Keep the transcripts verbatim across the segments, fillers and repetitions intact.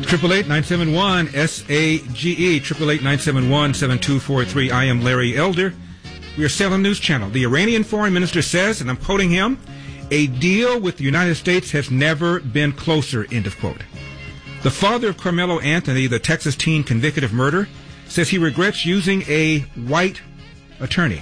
Triple eight nine seven one S A G E. Triple eight nine seven one seven two four three. I am Larry Elder. We are Salem News Channel. The Iranian foreign minister says, and I'm quoting him, "A deal with the United States has never been closer." End of quote. The father of Carmelo Anthony, the Texas teen convicted of murder, says he regrets using a white attorney.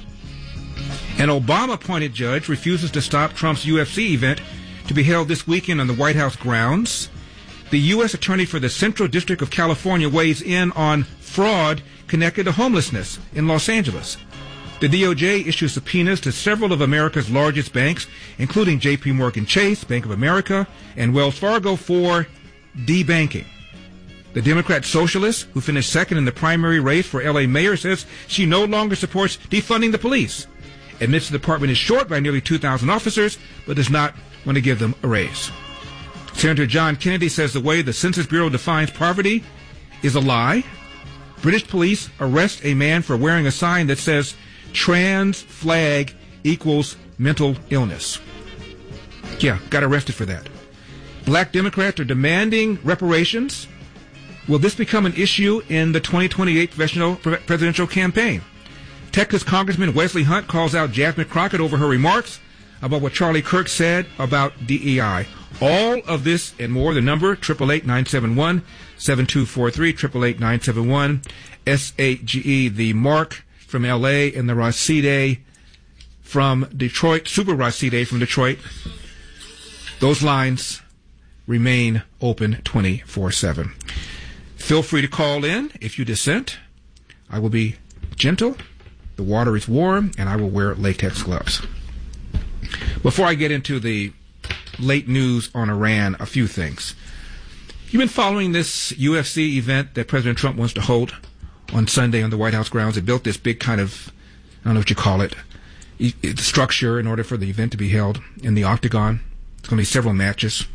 An Obama-appointed judge refuses to stop Trump's U F C event to be held this weekend on the White House grounds. The U S Attorney for the Central District of California weighs in on fraud connected to homelessness in Los Angeles. The D O J issues subpoenas to several of America's largest banks, including J P Morgan Chase, Bank of America, and Wells Fargo for debanking. The Democrat socialist, who finished second in the primary race for L A mayor, says she no longer supports defunding the police, admits the department is short by nearly two thousand officers, but does not want to give them a raise. Senator John Kennedy says the way the Census Bureau defines poverty is a lie. British police arrest a man for wearing a sign that says trans flag equals mental illness. Yeah, got arrested for that. Black Democrats are demanding reparations. Will this become an issue in the twenty twenty-eight presidential campaign? Texas Congressman Wesley Hunt calls out Jasmine Crockett over her remarks about what Charlie Kirk said about D E I. All of this and more, the number, eight eight eight, nine seven one, seven two four three, eight eight eight, nine seven one, S A G E, the Mark from L A and the Rashide from Detroit, Super Rashide from Detroit. Those lines remain open twenty-four seven. Feel free to call in if you dissent. I will be gentle, the water is warm, and I will wear latex gloves. Before I get into the late news on Iran, a few things. You've been following this U F C event that President Trump wants to hold on Sunday on the White House grounds. They built this big kind of, I don't know what you call it, structure in order for the event to be held in the Octagon. It's going to be several matches.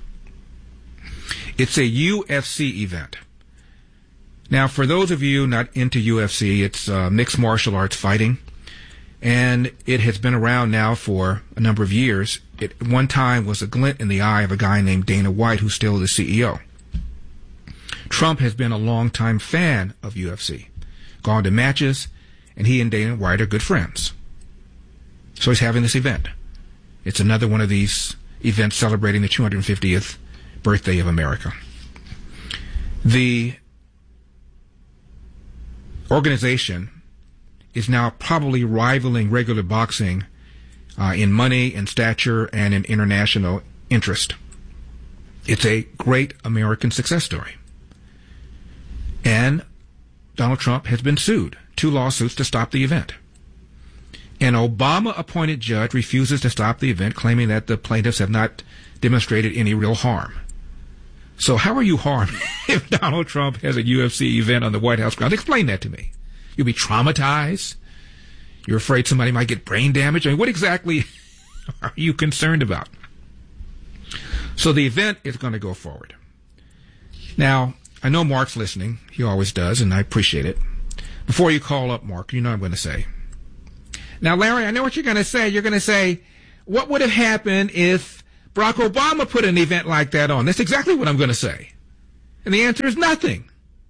It's a U F C event. Now, for those of you not into U F C, it's uh, mixed martial arts fighting. And it has been around now for a number of years. It at one time was a glint in the eye of a guy named Dana White, who's still the C E O. Trump has been a longtime fan of U F C, gone to matches, and he and Dana White are good friends. So he's having this event. It's another one of these events celebrating the two hundred fiftieth birthday of America. The organization is now probably rivaling regular boxing uh, in money and stature and in international interest. It's a great American success story. And Donald Trump has been sued, two lawsuits to stop the event. An Obama-appointed judge refuses to stop the event, claiming that the plaintiffs have not demonstrated any real harm. So how are you harmed if Donald Trump has a U F C event on the White House grounds? Explain that to me. You'll be traumatized. You're afraid somebody might get brain damage. I mean, what exactly are you concerned about? So the event is going to go forward. Now, I know Mark's listening. He always does, and I appreciate it. Before you call up, Mark, you know what I'm going to say. Now, Larry, I know what you're going to say. You're going to say, what would have happened if Barack Obama put an event like that on? That's exactly what I'm going to say. And the answer is nothing.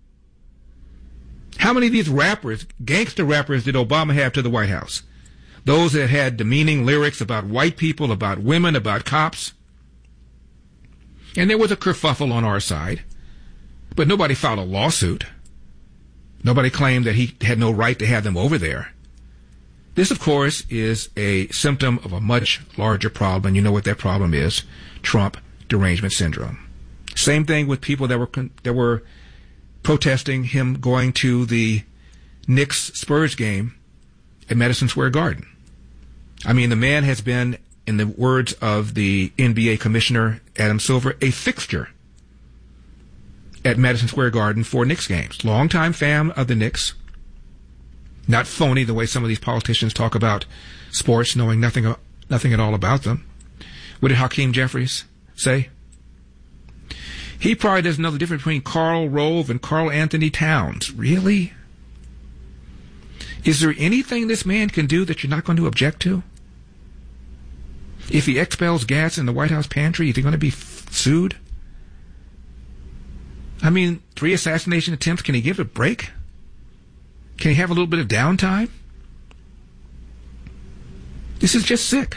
How many of these rappers, gangster rappers, did Obama have to the White House? Those that had demeaning lyrics about white people, about women, about cops. And there was a kerfuffle on our side. But nobody filed a lawsuit. Nobody claimed that he had no right to have them over there. This, of course, is a symptom of a much larger problem, and you know what that problem is: Trump derangement syndrome. Same thing with people that were that were protesting him going to the Knicks Spurs game at Madison Square Garden. I mean, the man has been, in the words of the N B A commissioner Adam Silver, a fixture at Madison Square Garden for Knicks games. Longtime fan of the Knicks. Not phony the way some of these politicians talk about sports, knowing nothing nothing at all about them. What did Hakeem Jeffries say? He probably doesn't know the difference between Karl Rove and Karl Anthony Towns. Really? Is there anything this man can do that you're not going to object to? If he expels gas in the White House pantry, is he going to be f- sued? I mean, three assassination attempts. Can he give it a break? Can he have a little bit of downtime? This is just sick.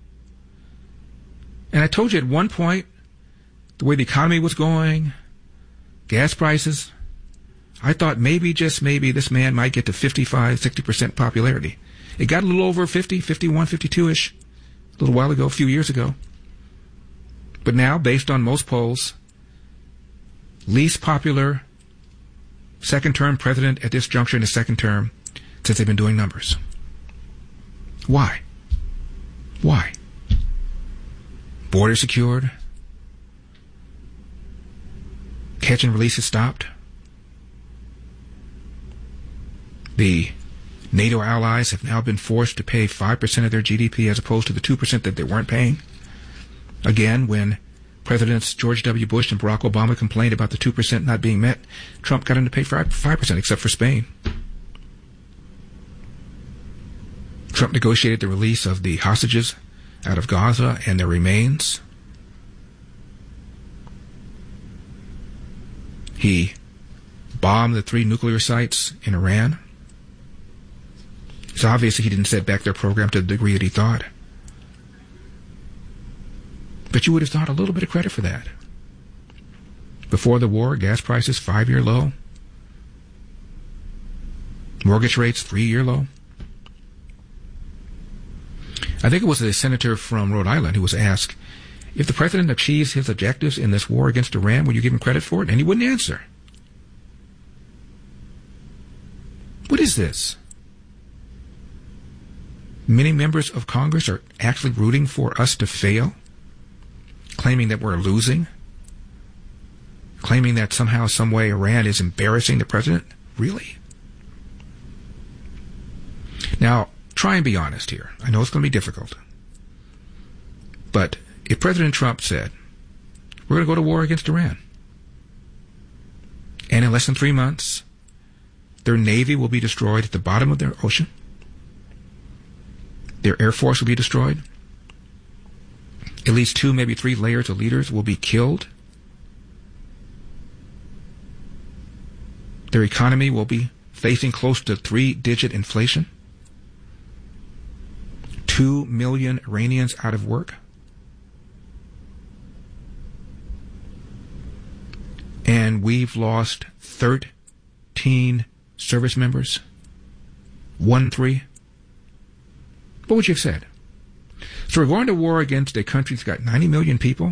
And I told you at one point, the way the economy was going, gas prices, I thought maybe, just maybe, this man might get to fifty-five, sixty percent popularity. It got a little over fifty, fifty-one, fifty-two-ish a little while ago, a few years ago. But now, based on most polls, least popular second-term president at this juncture in his second term since they've been doing numbers. Why? Why? Border secured. Catch and release has stopped. The NATO allies have now been forced to pay five percent of their G D P as opposed to the two percent that they weren't paying. Again, when Presidents George W. Bush and Barack Obama complained about the two percent not being met, Trump got them to pay five percent, except for Spain. Trump negotiated the release of the hostages out of Gaza and their remains. He bombed the three nuclear sites in Iran. It's obvious he didn't set back their program to the degree that he thought. But you would have thought a little bit of credit for that. Before the war, gas prices, five-year low. Mortgage rates, three-year low. I think it was a senator from Rhode Island who was asked, if the president achieves his objectives in this war against Iran, will you give him credit for it? And he wouldn't answer. What is this? Many members of Congress are actually rooting for us to fail, claiming that we're losing, claiming that somehow, some way, Iran is embarrassing the president. Really? Now, try and be honest here. I know it's going to be difficult. But if President Trump said, we're going to go to war against Iran, and in less than three months, their navy will be destroyed at the bottom of their ocean, their air force will be destroyed, at least two, maybe three layers of leaders will be killed, their economy will be facing close to three-digit inflation, two million Iranians out of work, and we've lost thirteen service members, one three. What would you have said? So we're going to war against a country that's got ninety million people,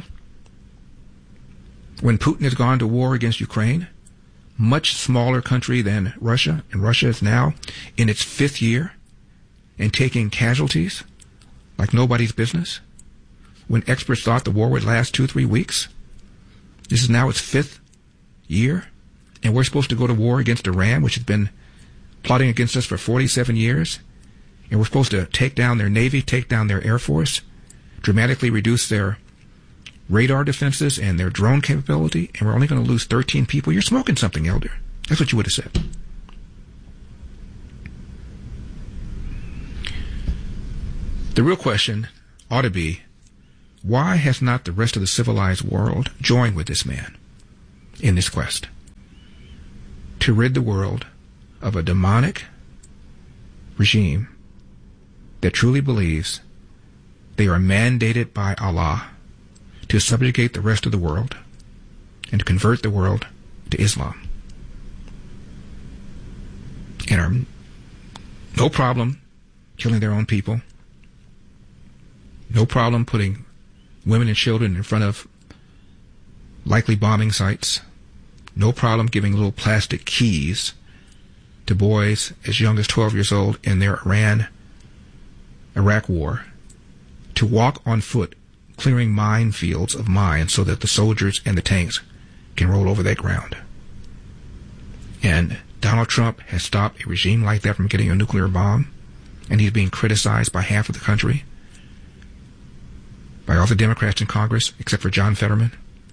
when Putin has gone to war against Ukraine, much smaller country than Russia, and Russia is now in its fifth year and taking casualties like nobody's business, when experts thought the war would last two, three weeks. This is now its fifth year, and we're supposed to go to war against Iran, which has been plotting against us for forty-seven years, and we're supposed to take down their navy, take down their air force, dramatically reduce their radar defenses and their drone capability, and we're only going to lose thirteen people. You're smoking something, Elder. That's what you would have said. The real question ought to be, why has not the rest of the civilized world joined with this man in this quest to rid the world of a demonic regime that truly believes they are mandated by Allah to subjugate the rest of the world and to convert the world to Islam, and are no problem killing their own people, no problem putting women and children in front of likely bombing sites, no problem giving little plastic keys to boys as young as twelve years old in their Iran-Iraq war to walk on foot clearing minefields of mines so that the soldiers and the tanks can roll over that ground. And Donald Trump has stopped a regime like that from getting a nuclear bomb, and he's being criticized by half of the country, by all the Democrats in Congress, except for John Fetterman.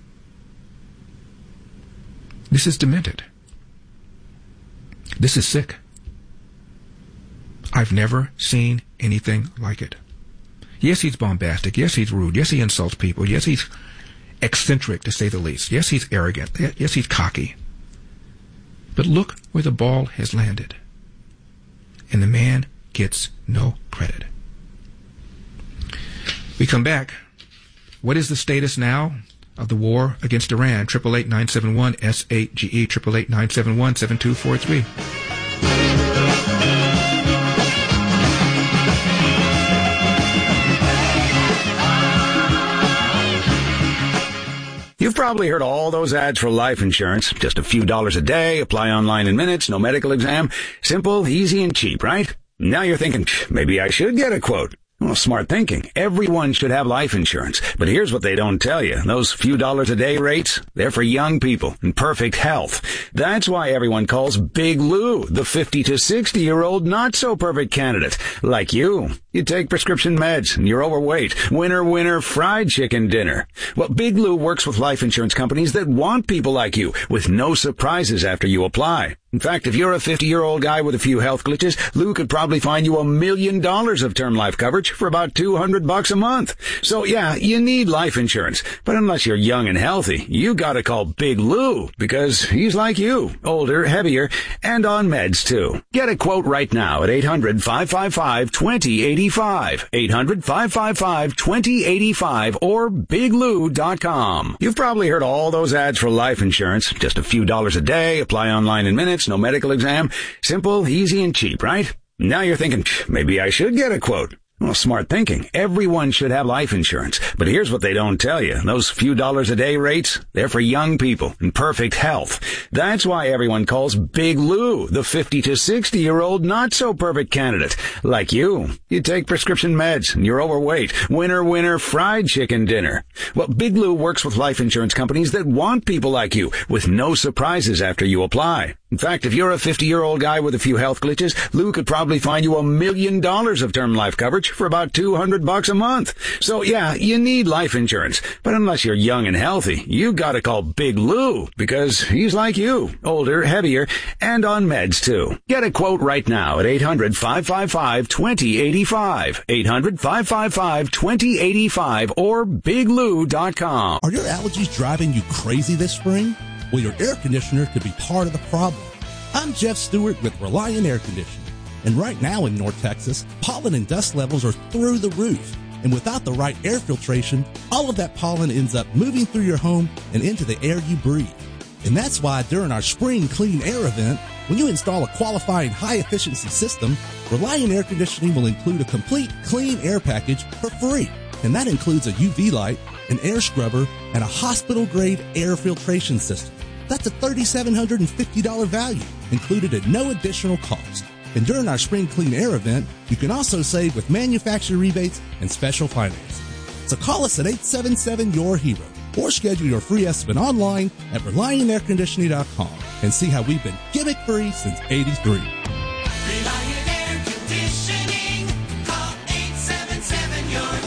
This is demented. This is sick. I've never seen anything like it. Yes, he's bombastic. Yes, he's rude. Yes, he insults people. Yes, he's eccentric, to say the least. Yes, he's arrogant. Yes, he's cocky. But look where the ball has landed. And the man gets no credit. We come back. What is the status now of the war against Iran? eight eight eight, nine seven one, S eight G E, eight eight eight, nine seven one, seven two four three. You've probably heard all those ads for life insurance. Just a few dollars a day, apply online in minutes, no medical exam. Simple, easy, and cheap, right? Now you're thinking, maybe I should get a quote. Well, smart thinking. Everyone should have life insurance. But here's what they don't tell you. Those few dollars a day rates, they're for young people in perfect health. That's why everyone calls Big Lou the fifty to sixty year old not so perfect candidate. Like you. You take prescription meds and you're overweight. Winner, winner, fried chicken dinner. Well, Big Lou works with life insurance companies that want people like you with no surprises after you apply. In fact, if you're a fifty-year-old guy with a few health glitches, Lou could probably find you a million dollars of term life coverage for about two hundred bucks a month. So yeah, you need life insurance. But unless you're young and healthy, you gotta call Big Lou because he's like you, older, heavier, and on meds too. Get a quote right now at eight hundred, five five five, two zero eight five. eight hundred, five five five, two zero eight five or big lou dot com. You've probably heard all those ads for life insurance. Just a few dollars a day, apply online in minutes, no medical exam. Simple, easy, and cheap, right? Now you're thinking, maybe I should get a quote. Well, smart thinking. Everyone should have life insurance. But here's what they don't tell you. Those few dollars a day rates, they're for young people in perfect health. That's why everyone calls Big Lou the fifty to sixty year old not so perfect candidate. Like you. You take prescription meds and you're overweight. Winner, winner, fried chicken dinner. Well, Big Lou works with life insurance companies that want people like you with no surprises after you apply. In fact, if you're a fifty-year-old guy with a few health glitches, Lou could probably find you a million dollars of term life coverage for about two hundred bucks a month. So yeah, you need life insurance. But unless you're young and healthy, you gotta call Big Lou because he's like you, older, heavier, and on meds too. Get a quote right now at eight hundred, five five five, two zero eight five. eight hundred, five five five, two zero eight five or big lou dot com. Are your allergies driving you crazy this spring? Well, your air conditioner could be part of the problem. I'm Jeff Stewart with Reliant Air Conditioning. And right now in North Texas, pollen and dust levels are through the roof. And without the right air filtration, all of that pollen ends up moving through your home and into the air you breathe. And that's why during our Spring Clean Air event, when you install a qualifying high-efficiency system, Reliant Air Conditioning will include a complete clean air package for free. And that includes a U V light, an air scrubber, and a hospital-grade air filtration system. That's a three thousand seven hundred fifty dollars value, included at no additional cost. And during our Spring Clean Air event, you can also save with manufacturer rebates and special financing. So call us at eight seven seven, Y O U R HERO or schedule your free estimate online at reliant air conditioning dot com and see how we've been gimmick-free since eighty-three. Reliant Air Conditioning. Call eight seven seven, Y O U R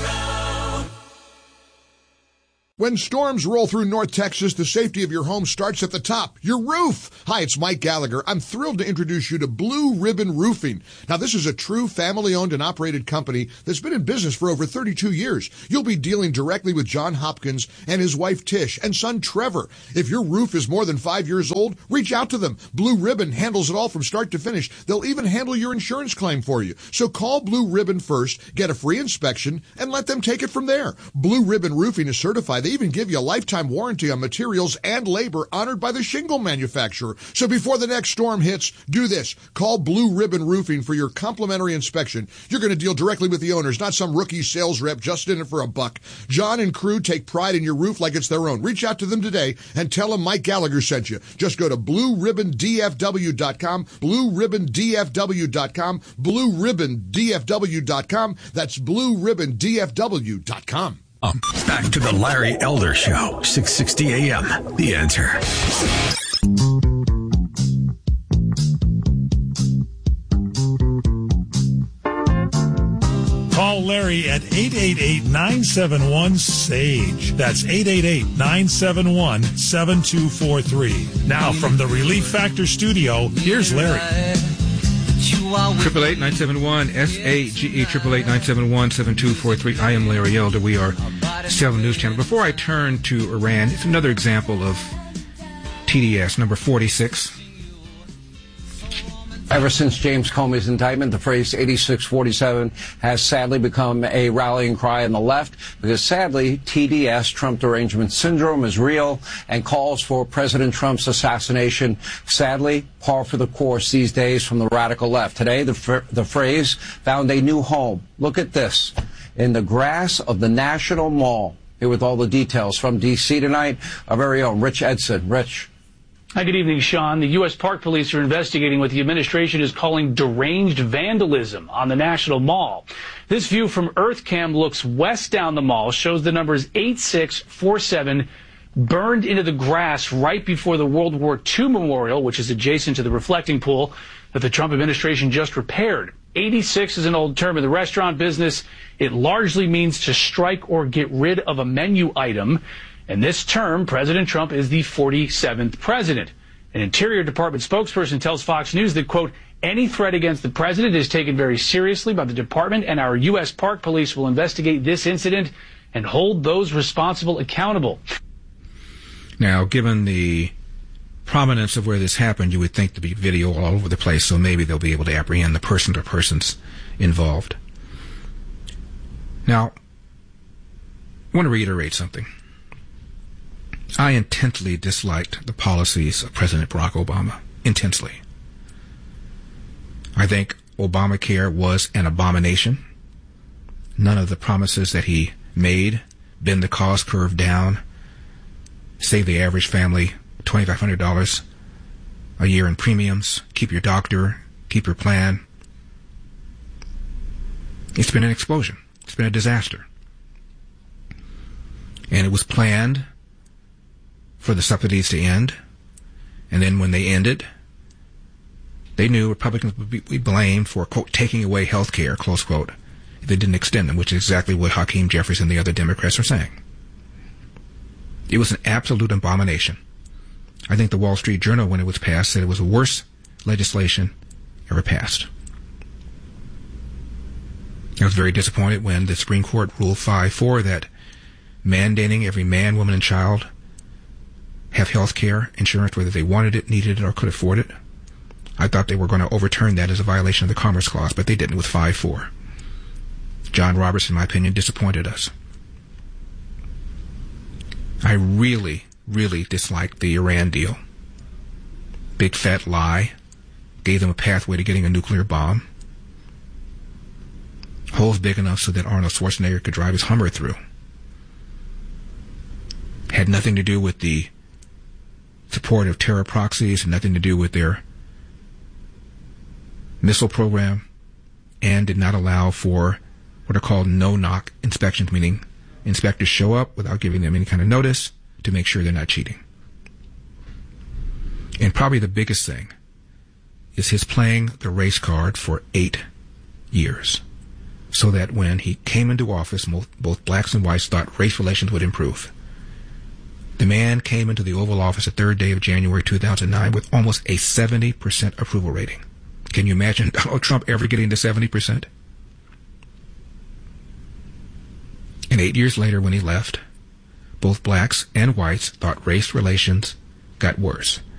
HERO. When storms roll through North Texas, the safety of your home starts at the top, your roof. Hi, it's Mike Gallagher. I'm thrilled to introduce you to Blue Ribbon Roofing. Now, this is a true family-owned and operated company that's been in business for over thirty-two years. You'll be dealing directly with John Hopkins and his wife Tish and son Trevor. If your roof is more than five years old, reach out to them. Blue Ribbon handles it all from start to finish. They'll even handle your insurance claim for you. So call Blue Ribbon first, get a free inspection, and let them take it from there. Blue Ribbon Roofing is certified. They even give you a lifetime warranty on materials and labor honored by the shingle manufacturer. So before the next storm hits, do this. Call Blue Ribbon Roofing for your complimentary inspection. You're going to deal directly with the owners, not some rookie sales rep just in it for a buck. John and crew take pride in your roof like it's their own. Reach out to them today and tell them Mike Gallagher sent you. Just go to blue ribbon d f w dot com, blue ribbon d f w dot com, blue ribbon d f w dot com. That's blue ribbon d f w dot com. Back to the Larry Elder Show, six sixty A M. The Answer. Call Larry at eight eight eight, nine seven one, S A G E. That's eight eight eight, nine seven one, seven two four three. Now from the Relief Factor studio, here's Larry. eight eight eight, nine seven one, S A G E, eight eight eight, nine seven one, seven two four three. I am Larry Elder. We are Seven News Channel. Before I turn to Iran, it's another example of T D S, number forty-six. Ever since James Comey's indictment, the phrase eighty-six forty-seven has sadly become a rallying cry on the left because sadly, T D S, Trump Derangement Syndrome, is real and calls for President Trump's assassination. Sadly, par for the course these days from the radical left. Today, the, fr- the phrase found a new home. Look at this. In the grass of the National Mall. Here with all the details from D C tonight, our very own Rich Edson. Rich. Hi, good evening, Sean. The U S. Park Police are investigating what the administration is calling deranged vandalism on the National Mall. This view from EarthCam looks west down the mall, shows the numbers eight six four seven burned into the grass right before the World War Two memorial, which is adjacent to the reflecting pool that the Trump administration just repaired. eighty-six is an old term in the restaurant business. It largely means to strike or get rid of a menu item. And this term, President Trump is the forty-seventh president. An Interior Department spokesperson tells Fox News that, quote, any threat against the president is taken very seriously by the department, and our U S. Park Police will investigate this incident and hold those responsible accountable. Now, given the prominence of where this happened, you would think there'd be video all over the place, so maybe they'll be able to apprehend the person or persons involved. Now, I want to reiterate something. I intensely disliked the policies of President Barack Obama. Intensely. I think Obamacare was an abomination. None of the promises that he made, bend the cost curve down, save the average family twenty-five hundred dollars a year in premiums, keep your doctor, keep your plan. It's been an explosion. It's been a disaster. And it was planned for the subsidies to end, and then when they ended, they knew Republicans would be blamed for, quote, taking away health care, close quote, if they didn't extend them, which is exactly what Hakeem Jeffries and the other Democrats are saying. It was an absolute abomination. I think the Wall Street Journal, when it was passed, said it was the worst legislation ever passed. I was very disappointed when the Supreme Court ruled five four that mandating every man, woman, and child have health care insurance, whether they wanted it, needed it, or could afford it. I thought they were going to overturn that as a violation of the Commerce Clause, but they didn't with five four. John Roberts, in my opinion, disappointed us. I really, really disliked the Iran deal. Big fat lie. Gave them a pathway to getting a nuclear bomb. Holes big enough so that Arnold Schwarzenegger could drive his Hummer through. Had nothing to do with the support of terror proxies, and nothing to do with their missile program, and did not allow for what are called no-knock inspections, meaning inspectors show up without giving them any kind of notice to make sure they're not cheating. And probably the biggest thing is his playing the race card for eight years, so that when he came into office, both blacks and whites thought race relations would improve. The man came into the Oval Office the third day of January two thousand nine with almost a seventy percent approval rating. Can you imagine Donald Trump ever getting to seventy percent? And eight years later, when he left, both blacks and whites thought race relations got worse.